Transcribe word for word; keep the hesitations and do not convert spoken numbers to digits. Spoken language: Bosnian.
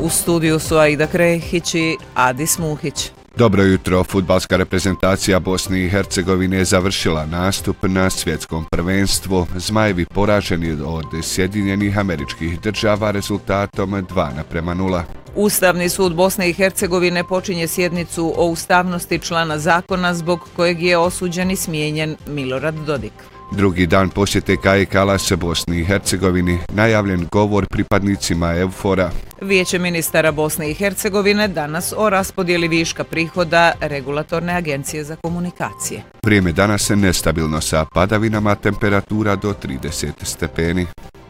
U studiju su Aida Krehić i Adis Muhić. Dobro jutro, fudbalska reprezentacija Bosne i Hercegovine je završila nastup na svjetskom prvenstvu. Zmajevi poraženi od Sjedinjenih Američkih Država rezultatom dva naprema nula. Ustavni sud Bosne i Hercegovine počinje sjednicu o ustavnosti člana zakona zbog kojeg je osuđen i smijenjen Milorad Dodik. Drugi dan posjete Kaje Kalase Bosni i Hercegovini, najavljen govor pripadnicima EUFOR-a. Vijeće ministara Bosne i Hercegovine danas o raspodjeli viška prihoda Regulatorne agencije za komunikacije. Vrijeme danas je nestabilno sa padavinama, temperatura do trideset stepeni.